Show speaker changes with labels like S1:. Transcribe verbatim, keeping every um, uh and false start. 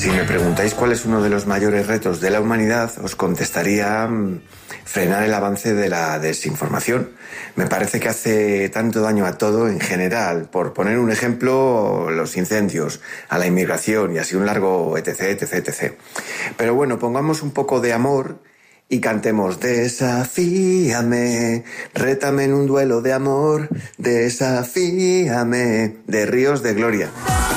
S1: Si me preguntáis cuál es uno de los mayores retos de la humanidad, os contestaría mmm, frenar el avance de la desinformación. Me parece que hace tanto daño a todo en general. Por poner un ejemplo, los incendios, a la inmigración y así un largo etc, etc, etc. Pero bueno, pongamos un poco de amor y cantemos: desafíame, rétame en un duelo de amor, desafíame, de Ríos de Gloria.